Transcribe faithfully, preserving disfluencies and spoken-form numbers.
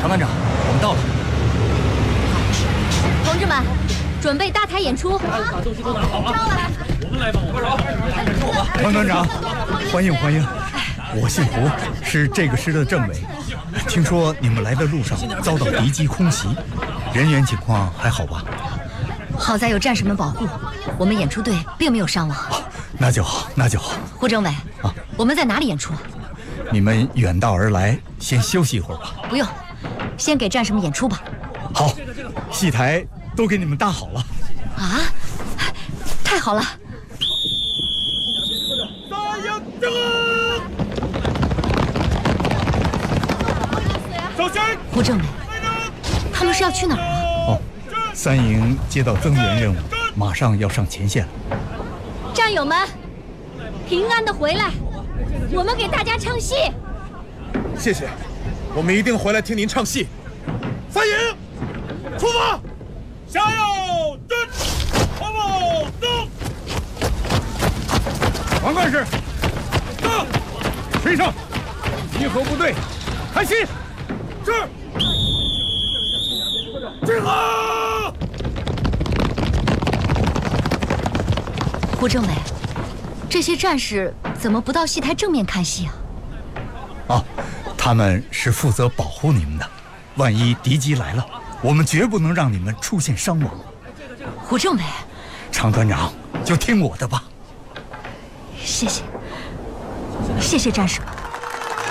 常团长，我们到了。 同志们，准备搭台演出。 把东西都拿好啊！我们来吧，我们来。 常团长，欢迎欢迎。我姓胡，是这个师的政委。听说你们来的路上遭到敌机空袭，人员情况还好吧？ 好在有战士们保护，我们演出队并没有伤亡。 哦，那就好，那就好。 胡政委， 啊， 我们在哪里演出？ 你们远道而来，先休息一会儿吧。 不用，先给战士们演出吧。 好，戏台都给你们搭好了。 啊，太好了！ 大营正啊！首先， 胡政委，他们是要去哪儿啊？ 哦，三营接到增援任务，马上要上前线了。 战友们，平安的回来，我们给大家唱戏。 谢谢，我们一定回来听您唱戏。三营，出发！ 下要阵，往后走。 王干事， 到， 推上，集合部队，开戏。 是。集合。 胡政委，这些战士怎么不到戏台正面看戏啊？ 哦，他们是负责保护你们的，万一敌机来了，我们绝不能让你们出现伤亡。 胡政委， 常团长，就听我的吧。 谢谢，谢谢战士们。